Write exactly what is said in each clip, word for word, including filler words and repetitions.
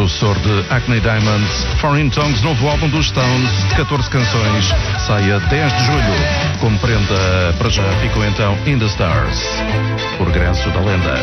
sucessor de Acne Diamonds, Foreign Tongues, novo álbum dos Stones, de catorze canções, sai a dez de julho. Como prenda, para já ficou então In The Stars, o regresso da lenda.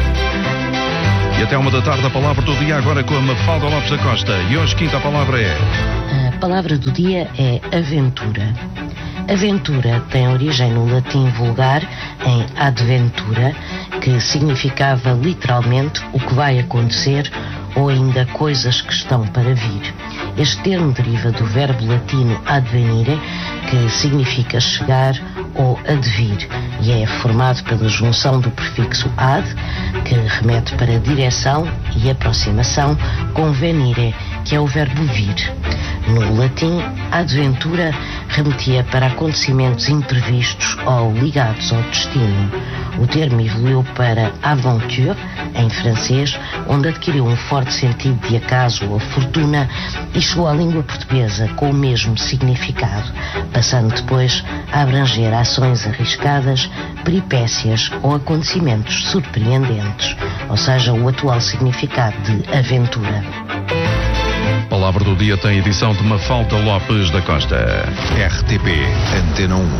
E até uma da tarde a palavra do dia agora com a Mafalda Lopes da Costa. E hoje quinta a palavra é... A palavra do dia é aventura. Aventura tem origem no latim vulgar em adventura, que significava literalmente o que vai acontecer ou ainda coisas que estão para vir. Este termo deriva do verbo latino advenire, que significa chegar ou advir, e é formado pela junção do prefixo ad, que remete para direção, e aproximação, com venire, que é o verbo vir. No latim, adventura remetia para acontecimentos imprevistos ou ligados ao destino. O termo evoluiu para aventure, em francês, onde adquiriu um forte sentido de acaso ou fortuna e chegou à língua portuguesa com o mesmo significado, passando depois a abranger ações arriscadas, peripécias ou acontecimentos surpreendentes, ou seja, o atual significado de aventura. Palavra do dia tem edição de Mafalda Lopes da Costa. R T P Antena um.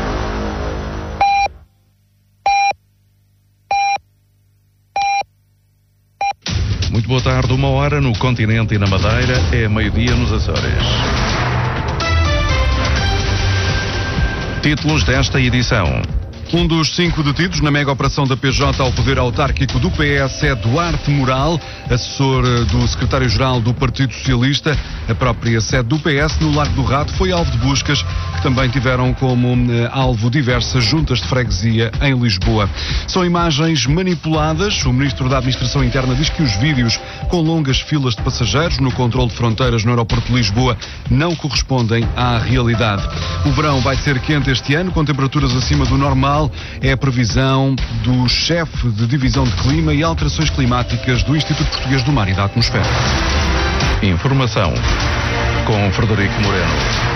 Muito boa tarde, uma hora no continente e na Madeira, é meio-dia nos Açores. Títulos desta edição. Um dos cinco detidos na mega operação da P J ao poder autárquico do P S é Duarte Moral, assessor do secretário-geral do Partido Socialista. A própria sede do P S, no Largo do Rato, foi alvo de buscas que também tiveram como eh, alvo diversas juntas de freguesia em Lisboa. São imagens manipuladas. O ministro da Administração Interna diz que os vídeos com longas filas de passageiros no controle de fronteiras no aeroporto de Lisboa não correspondem à realidade. O verão vai ser quente este ano, com temperaturas acima do normal. É a previsão do chefe de divisão de clima e alterações climáticas do Instituto Português do Mar e da Atmosfera. Informação com Frederico Moreno.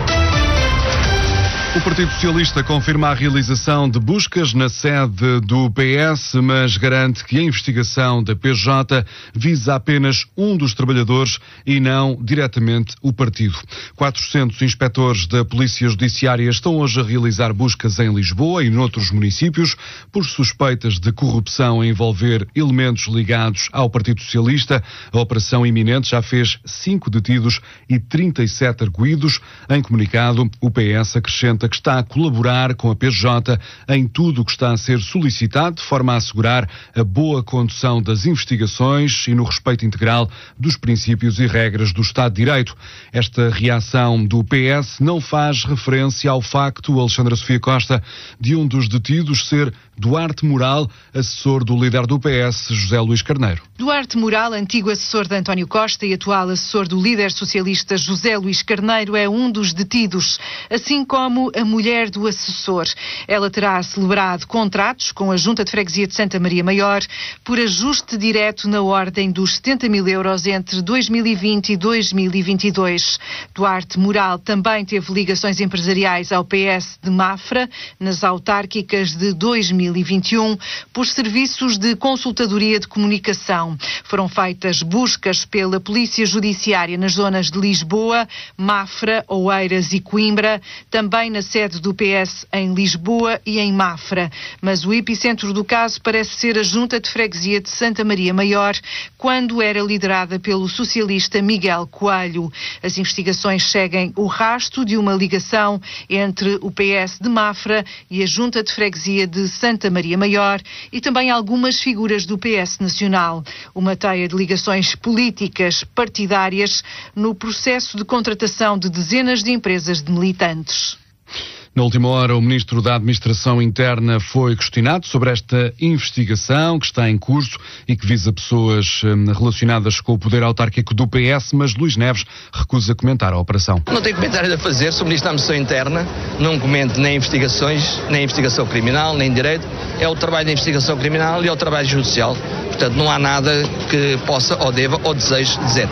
O Partido Socialista confirma a realização de buscas na sede do P S, mas garante que a investigação da P J visa apenas um dos trabalhadores e não diretamente o partido. quatrocentos inspectores da Polícia Judiciária estão hoje a realizar buscas em Lisboa e noutros municípios por suspeitas de corrupção a envolver elementos ligados ao Partido Socialista. A operação iminente já fez cinco detidos e trinta e sete arguidos. Em comunicado, o P S acrescenta que está a colaborar com a P J em tudo o que está a ser solicitado, de forma a assegurar a boa condução das investigações e no respeito integral dos princípios e regras do Estado de Direito. Esta reação do P S não faz referência ao facto, Alexandra Sofia Costa, de um dos detidos ser Duarte Moral, assessor do líder do P S, José Luís Carneiro. Duarte Moral, antigo assessor de António Costa e atual assessor do líder socialista José Luís Carneiro, é um dos detidos, assim como a mulher do assessor. Ela terá celebrado contratos com a Junta de Freguesia de Santa Maria Maior por ajuste direto na ordem dos setenta mil euros entre dois mil e vinte e dois mil e vinte e dois. Duarte Moral também teve ligações empresariais ao P S de Mafra, nas autárquicas de dois mil e vinte e um, por serviços de consultadoria de comunicação. Foram feitas buscas pela Polícia Judiciária nas zonas de Lisboa, Mafra, Oeiras e Coimbra, também na sede do P S em Lisboa e em Mafra. Mas o epicentro do caso parece ser a Junta de Freguesia de Santa Maria Maior, quando era liderada pelo socialista Miguel Coelho. As investigações seguem o rastro de uma ligação entre o P S de Mafra e a Junta de Freguesia de Santa Maria Maior e também algumas figuras do P S Nacional. Uma teia de ligações políticas partidárias no processo de contratação de dezenas de empresas de militantes. Na última hora, o Ministro da Administração Interna foi questionado sobre esta investigação que está em curso e que visa pessoas hum, relacionadas com o poder autárquico do P S, mas Luís Neves recusa comentar a operação. Não tenho comentário a fazer sobre o Ministro da Administração Interna, não comento nem investigações, nem investigação criminal, nem direito. É o trabalho da investigação criminal e é o trabalho judicial. Portanto, não há nada que possa ou deva ou deseje dizer.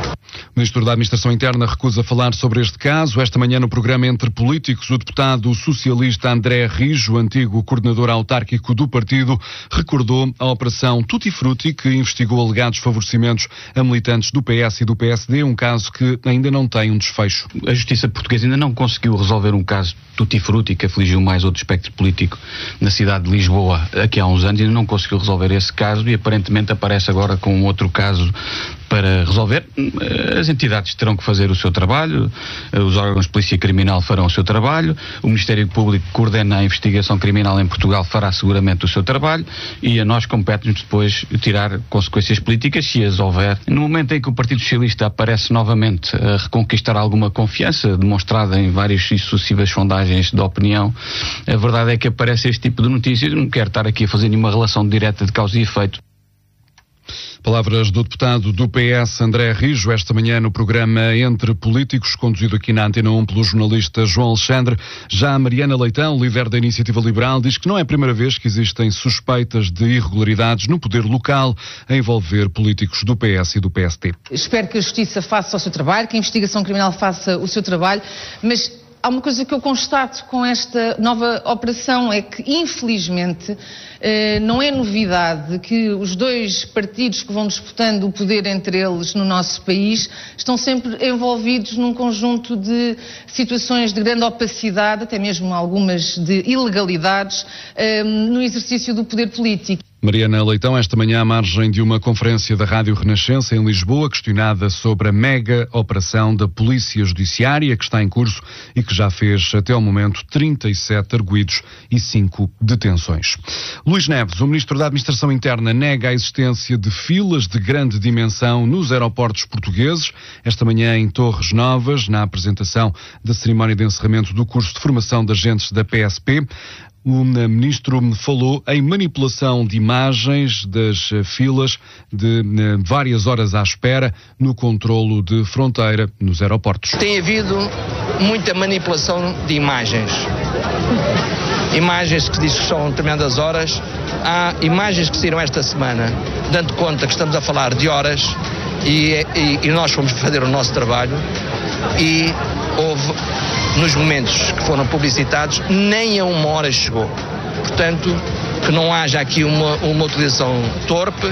O Ministro da Administração Interna recusa falar sobre este caso. Esta manhã, no programa Entre Políticos, o deputado socialista André Rijo, antigo coordenador autárquico do partido, recordou a operação Tutti Frutti, que investigou alegados favorecimentos a militantes do P S e do P S D, um caso que ainda não tem um desfecho. A justiça portuguesa ainda não conseguiu resolver um caso Tutti Frutti, que afligiu mais outro espectro político na cidade de Lisboa aqui há uns anos, ainda não conseguiu resolver esse caso e aparentemente aparece agora com um outro caso para resolver. As entidades terão que fazer o seu trabalho, os órgãos de polícia criminal farão o seu trabalho, o Ministério Público que coordena a investigação criminal em Portugal fará seguramente o seu trabalho e a nós compete-nos depois tirar consequências políticas, se as houver. No momento em que o Partido Socialista aparece novamente a reconquistar alguma confiança, demonstrada em várias e sucessivas sondagens de opinião, a verdade é que aparece este tipo de notícias. Eu não quero estar aqui a fazer nenhuma relação direta de causa e efeito. Palavras do deputado do P S, André Rijo, esta manhã no programa Entre Políticos, conduzido aqui na Antena um pelo jornalista João Alexandre. Já a Mariana Leitão, líder da Iniciativa Liberal, diz que não é a primeira vez que existem suspeitas de irregularidades no poder local a envolver políticos do P S e do P S D. Espero que a Justiça faça o seu trabalho, que a investigação criminal faça o seu trabalho, mas há uma coisa que eu constato com esta nova operação, é que, infelizmente, não é novidade que os dois partidos que vão disputando o poder entre eles no nosso país estão sempre envolvidos num conjunto de situações de grande opacidade, até mesmo algumas de ilegalidades, no exercício do poder político. Mariana Leitão, esta manhã à margem de uma conferência da Rádio Renascença em Lisboa, questionada sobre a mega operação da Polícia Judiciária que está em curso e que já fez até ao momento trinta e sete arguidos e cinco detenções. Luís Neves, o Ministro da Administração Interna, nega a existência de filas de grande dimensão nos aeroportos portugueses. Esta manhã em Torres Novas, na apresentação da cerimónia de encerramento do curso de formação de agentes da P S P, o Ministro falou em manipulação de imagens das filas de várias horas à espera no controlo de fronteira nos aeroportos. Tem havido muita manipulação de imagens. Imagens que diz que são tremendas horas. Há imagens que saíram esta semana, dando conta que estamos a falar de horas e, e, e nós fomos fazer o nosso trabalho e houve, nos momentos que foram publicitados, nem a uma hora chegou. Portanto, que não haja aqui uma, uma utilização torpe,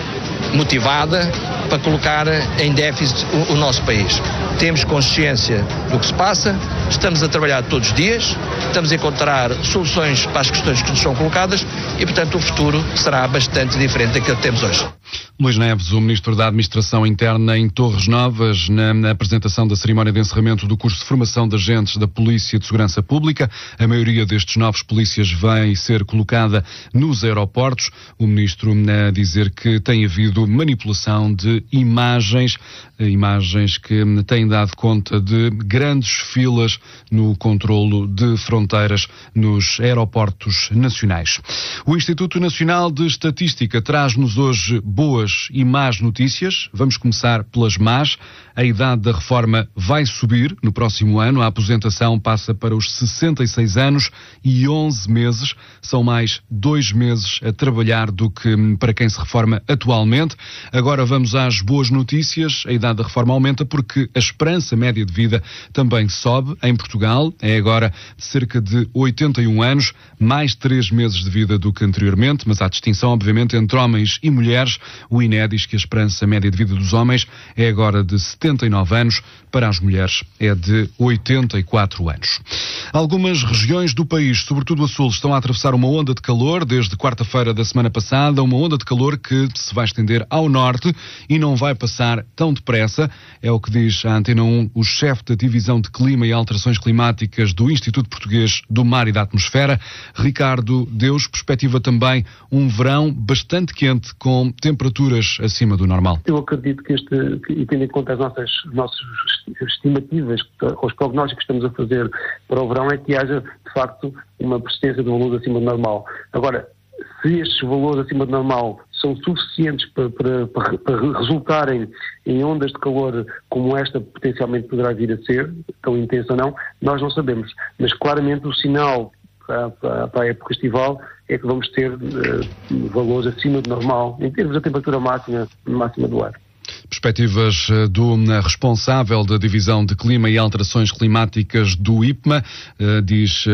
motivada, para colocar em déficit o, o nosso país. Temos consciência do que se passa, estamos a trabalhar todos os dias, estamos a encontrar soluções para as questões que nos são colocadas e, portanto, o futuro será bastante diferente daquilo que temos hoje. Luís Neves, o Ministro da Administração Interna em Torres Novas, na, na apresentação da cerimónia de encerramento do curso de formação de agentes da Polícia de Segurança Pública. A maioria destes novos polícias vai ser colocada nos aeroportos. O Ministro a dizer que tem havido manipulação de imagens, imagens que têm dado conta de grandes filas no controlo de fronteiras nos aeroportos nacionais. O Instituto Nacional de Estatística traz-nos hoje boas e más notícias. Vamos começar pelas más. A idade da reforma vai subir no próximo ano. A aposentação passa para os sessenta e seis anos e onze meses. São mais dois meses a trabalhar do que para quem se reforma atualmente. Agora vamos às boas notícias. A idade da reforma aumenta porque a esperança média de vida também sobe em Portugal. É agora de cerca de oitenta e um anos, mais três meses de vida do que anteriormente, mas há distinção, obviamente, entre homens e mulheres. O I N E diz que a esperança média de vida dos homens é agora de setenta e nove anos, para as mulheres é de oitenta e quatro anos. Algumas regiões do país, sobretudo a sul, estão a atravessar uma onda de calor desde quarta-feira da semana passada, uma onda de calor que se vai estender ao norte e não vai passar tão depressa, é o que diz a Antena um, o chefe da Divisão de Clima e Alterações Climáticas do Instituto Português do Mar e da Atmosfera. Ricardo Deus perspectiva também um verão bastante quente com temperaturas acima do normal. Eu acredito que este, e tendo em conta as nossas, nossas estimativas, os prognósticos que estamos a fazer para o verão, é que haja, de facto, uma persistência de valores acima do normal. Agora, se estes valores acima do normal são suficientes para, para, para, para resultarem em ondas de calor como esta potencialmente poderá vir a ser, tão intensa ou não, nós não sabemos. Mas claramente o sinal para, para, para a época estival é que vamos ter uh, valores acima do normal em termos da temperatura máxima, máxima do ar. perspectivas do responsável da Divisão de Clima e Alterações Climáticas do I P M A, diz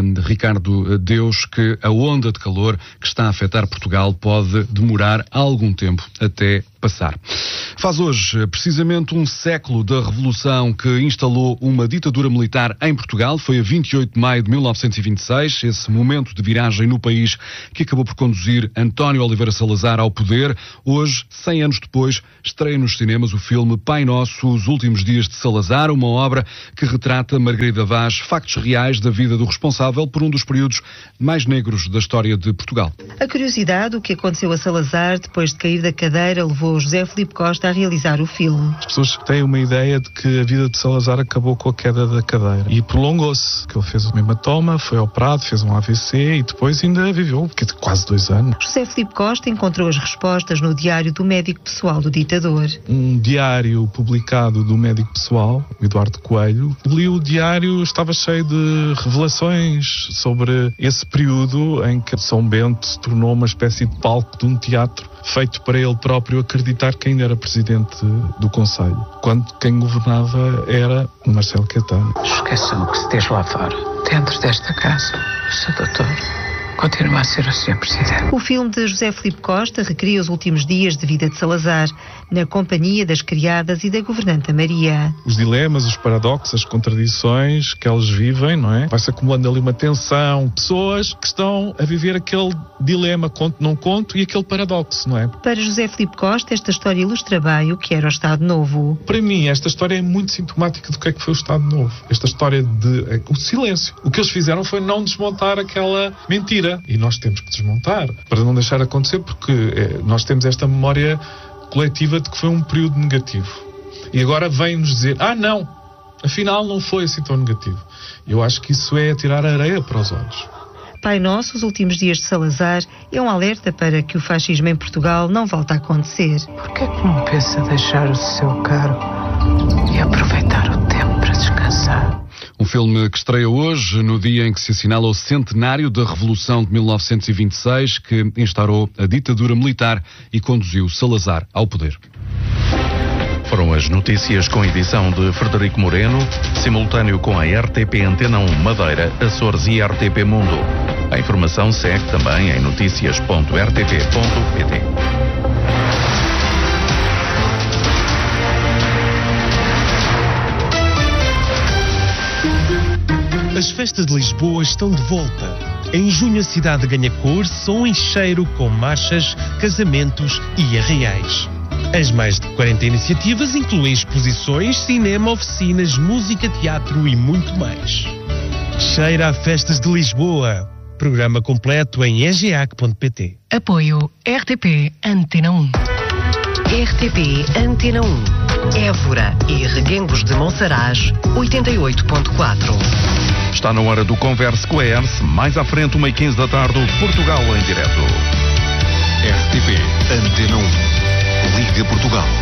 Ricardo Deus que a onda de calor que está a afetar Portugal pode demorar algum tempo até passar. Faz hoje precisamente um século da revolução que instalou uma ditadura militar em Portugal. Foi a vinte e oito de maio de mil novecentos e vinte e seis, esse momento de viragem no país que acabou por conduzir António Oliveira Salazar ao poder. Hoje, cem anos depois, estreia nos cinemas o filme Pai Nosso, Os Últimos Dias de Salazar, uma obra que retrata Margarida Vaz, factos reais da vida do responsável por um dos períodos mais negros da história de Portugal. A curiosidade, o que aconteceu a Salazar depois de cair da cadeira, levou José Filipe Costa a realizar o filme. As pessoas têm uma ideia de que a vida de Salazar acabou com a queda da cadeira e prolongou-se, que ele fez um hematoma, foi operado, fez um A V C e depois ainda viveu quase dois anos. José Filipe Costa encontrou as respostas no diário do médico pessoal do ditador. Um diário publicado do médico pessoal, Eduardo Coelho. Li o diário, estava cheio de revelações sobre esse período em que São Bento se tornou uma espécie de palco de um teatro feito para ele próprio acreditar que ainda era presidente do Conselho, quando quem governava era Marcelo Caetano. Esqueçam que se diz lá fora, dentro desta casa, o seu doutor continua a ser o senhor Presidente. O filme de José Filipe Costa recria os últimos dias de vida de Salazar, na companhia das criadas e da governanta Maria. Os dilemas, os paradoxos, as contradições que eles vivem, não é? Vai-se acumulando ali uma tensão. Pessoas que estão a viver aquele dilema, conto, não conto, e aquele paradoxo, não é? Para José Filipe Costa, esta história ilustra bem o que era o Estado Novo. Para mim, esta história é muito sintomática do que é que foi o Estado Novo. Esta história de... É, o silêncio. O que eles fizeram foi não desmontar aquela mentira. E nós temos que desmontar para não deixar acontecer, porque é, nós temos esta memória coletiva de que foi um período negativo. E agora vem-nos dizer, ah não, afinal não foi assim tão negativo. Eu acho que isso é tirar areia para os olhos. Pai Nosso, Os Últimos Dias de Salazar, é um alerta para que o fascismo em Portugal não volte a acontecer. Por que é que não pensa deixar o seu cargo e aproveitar o tempo para descansar? Um filme que estreia hoje, no dia em que se assinala o centenário da Revolução de mil novecentos e vinte e seis, que instaurou a ditadura militar e conduziu Salazar ao poder. Foram as notícias com edição de Frederico Moreno, simultâneo com a R T P Antena um Madeira, Açores e R T P Mundo. A informação segue também em noticias ponto r t p ponto p t. As festas de Lisboa estão de volta. Em junho a cidade ganha cor, som e cheiro com marchas, casamentos e arraiais. As mais de quarenta iniciativas incluem exposições, cinema, oficinas, música, teatro e muito mais. Cheira a Festas de Lisboa. Programa completo em e g a c ponto p t. Apoio R T P Antena um. R T P Antena um. Évora e Reguengos de Monsaraz, oitenta e oito ponto quatro. Está na hora do Converse com a E R S, mais à frente, uma e quinze da tarde, Portugal em direto. R T P Antena um. Liga Portugal.